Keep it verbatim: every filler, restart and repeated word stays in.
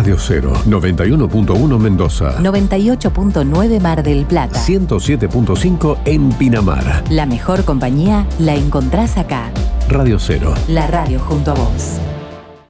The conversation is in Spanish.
Radio Cero, noventa y uno punto uno Mendoza. noventa y ocho punto nueve Mar del Plata. ciento siete punto cinco en Pinamar. La mejor compañía la encontrás acá. Radio Cero. La radio junto a vos.